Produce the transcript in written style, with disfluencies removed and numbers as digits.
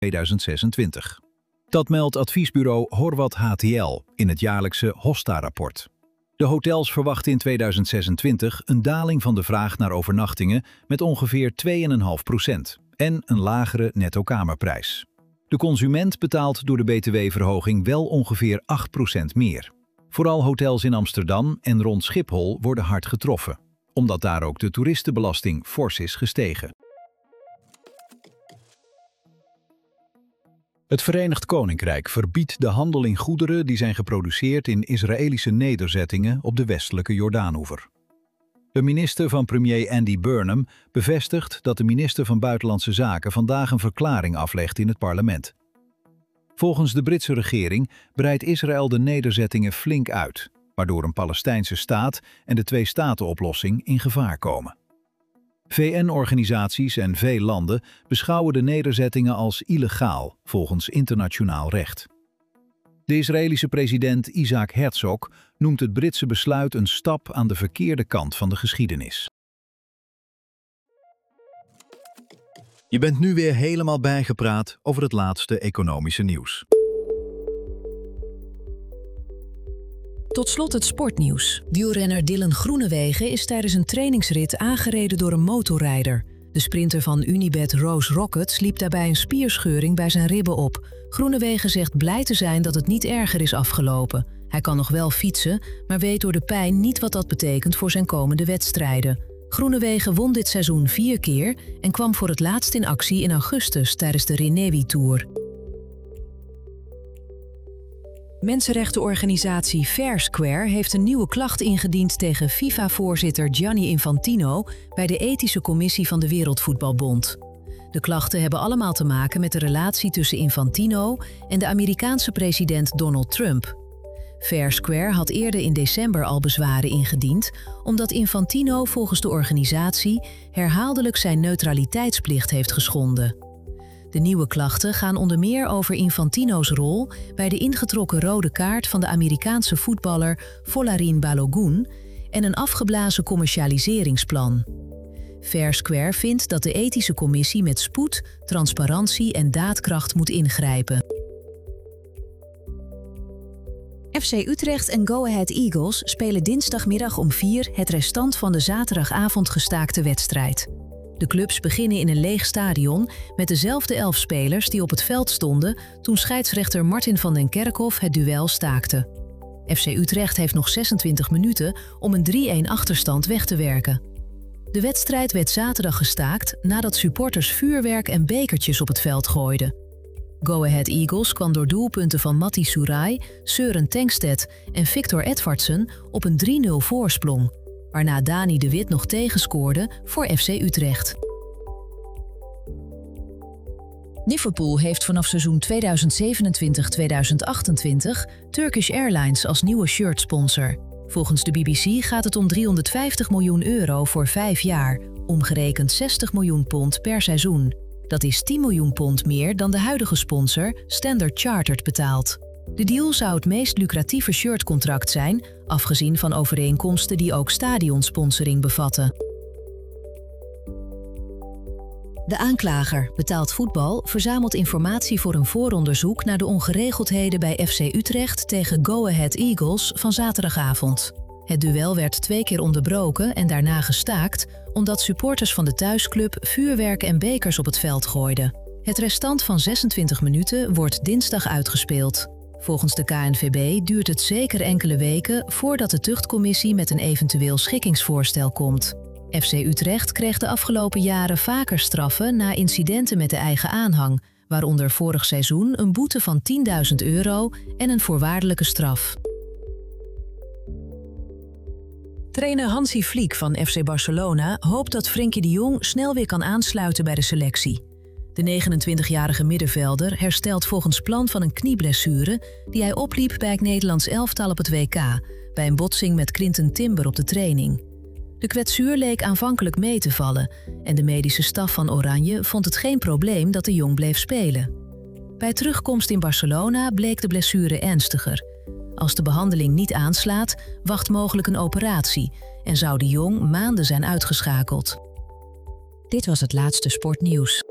2026. Dat meldt adviesbureau Horwath HTL in het jaarlijkse Hosta-rapport. De hotels verwachten in 2026 een daling van de vraag naar overnachtingen met ongeveer 2,5% en een lagere netto-kamerprijs. De consument betaalt door de btw-verhoging wel ongeveer 8% meer. Vooral hotels in Amsterdam en rond Schiphol worden hard getroffen, omdat daar ook de toeristenbelasting fors is gestegen. Het Verenigd Koninkrijk verbiedt de handel in goederen die zijn geproduceerd in Israëlische nederzettingen op de westelijke Jordaanoever. De minister van premier Andy Burnham bevestigt dat de minister van Buitenlandse Zaken vandaag een verklaring aflegt in het parlement. Volgens de Britse regering breidt Israël de nederzettingen flink uit, waardoor een Palestijnse staat en de twee-staten-oplossing in gevaar komen. VN-organisaties en veel landen beschouwen de nederzettingen als illegaal volgens internationaal recht. De Israëlische president Isaac Herzog noemt het Britse besluit een stap aan de verkeerde kant van de geschiedenis. Je bent nu weer helemaal bijgepraat over het laatste economische nieuws. Tot slot het sportnieuws. Wielrenner Dylan Groenewegen is tijdens een trainingsrit aangereden door een motorrijder. De sprinter van Unibet Rose Rockets liep daarbij een spierscheuring bij zijn ribben op. Groenewegen zegt blij te zijn dat het niet erger is afgelopen. Hij kan nog wel fietsen, maar weet door de pijn niet wat dat betekent voor zijn komende wedstrijden. Groenewegen won dit seizoen 4 keer en kwam voor het laatst in actie in augustus tijdens de Rinewi Tour. Mensenrechtenorganisatie Fair Square heeft een nieuwe klacht ingediend tegen FIFA-voorzitter Gianni Infantino bij de ethische commissie van de Wereldvoetbalbond. De klachten hebben allemaal te maken met de relatie tussen Infantino en de Amerikaanse president Donald Trump. Fair Square had eerder in december al bezwaren ingediend, omdat Infantino volgens de organisatie herhaaldelijk zijn neutraliteitsplicht heeft geschonden. De nieuwe klachten gaan onder meer over Infantino's rol bij de ingetrokken rode kaart van de Amerikaanse voetballer Folarin Balogun en een afgeblazen commercialiseringsplan. Fair Square vindt dat de ethische commissie met spoed, transparantie en daadkracht moet ingrijpen. FC Utrecht en Go Ahead Eagles spelen dinsdagmiddag om 4 het restant van de zaterdagavond gestaakte wedstrijd. De clubs beginnen in een leeg stadion met dezelfde 11 spelers die op het veld stonden toen scheidsrechter Martin van den Kerkhof het duel staakte. FC Utrecht heeft nog 26 minuten om een 3-1 achterstand weg te werken. De wedstrijd werd zaterdag gestaakt nadat supporters vuurwerk en bekertjes op het veld gooiden. Go Ahead Eagles kwam door doelpunten van Matti Soerai, Søren Tengstedt en Victor Edvardsen op een 3-0 voorsprong, waarna Dani de Wit nog tegenscoorde voor FC Utrecht. Liverpool heeft vanaf seizoen 2027-2028 Turkish Airlines als nieuwe shirtsponsor. Volgens de BBC gaat het om €350 miljoen voor 5 jaar, omgerekend £60 miljoen per seizoen. Dat is £10 miljoen meer dan de huidige sponsor Standard Chartered betaalt. De deal zou het meest lucratieve shirtcontract zijn, afgezien van overeenkomsten die ook stadionsponsoring bevatten. De aanklager, Betaald Voetbal, verzamelt informatie voor een vooronderzoek naar de ongeregeldheden bij FC Utrecht tegen Go Ahead Eagles van zaterdagavond. Het duel werd 2 keer onderbroken en daarna gestaakt, omdat supporters van de thuisclub vuurwerk en bekers op het veld gooiden. Het restant van 26 minuten wordt dinsdag uitgespeeld. Volgens de KNVB duurt het zeker enkele weken voordat de tuchtcommissie met een eventueel schikkingsvoorstel komt. FC Utrecht kreeg de afgelopen jaren vaker straffen na incidenten met de eigen aanhang, waaronder vorig seizoen een boete van €10.000 en een voorwaardelijke straf. Trainer Hansi Flick van FC Barcelona hoopt dat Frenkie de Jong snel weer kan aansluiten bij de selectie. De 29-jarige middenvelder herstelt volgens plan van een knieblessure die hij opliep bij het Nederlands elftal op het WK, bij een botsing met Quinten Timber op de training. De kwetsuur leek aanvankelijk mee te vallen en de medische staf van Oranje vond het geen probleem dat de Jong bleef spelen. Bij terugkomst in Barcelona bleek de blessure ernstiger. Als de behandeling niet aanslaat, wacht mogelijk een operatie en zou de Jong maanden zijn uitgeschakeld. Dit was het laatste sportnieuws.